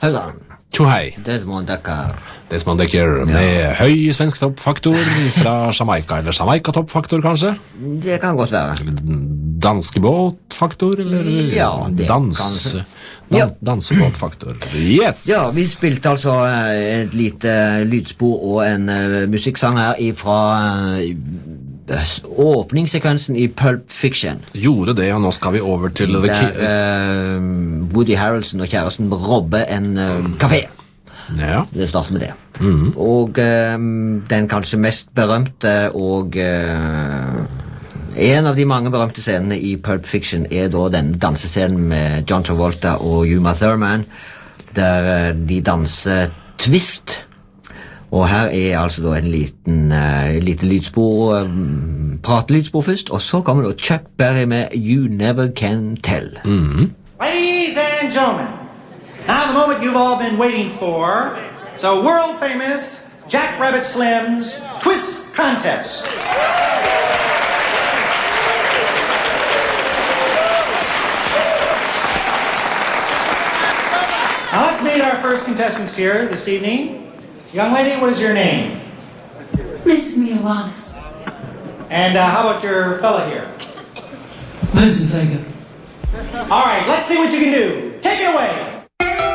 Hei sann. Tjohei. Desmond Dekker. Desmond Dekker med høy svensk toppfaktor fra Jamaica, eller Jamaica-toppfaktor kanskje? Det kan godt være. Danskebåtfaktor, eller Ja, det kanskje. dansebåtfaktor. Yes! Ja, vi spilte altså et lite lydspor og en musikksang her fra åpningssekvensen i Pulp Fiction. Gjorde det, og nå skal vi over til Der Woody Harrelson og kjæresten robber en kafé. Ja. Det starter med det. Og den kanskje mest berømte og en av de mange berømte scenene i Pulp Fiction er da den dansescenen med John Travolta og Uma Thurman, der de danser twist. Og her er altså da en liten lydspor, pratelydspor først, og så kommer da Chuck Berry med You Never Can Tell. Ladies and gentlemen, now the moment you've all been waiting for, so world famous Jack Rabbit Slim's Twist Contest. Now let's meet our first contestants here this evening. Young lady, what is your name? Mrs. Mia Wallace. And how about your fella here? Vincent Vega. All right, let's see what you can do. Take it away.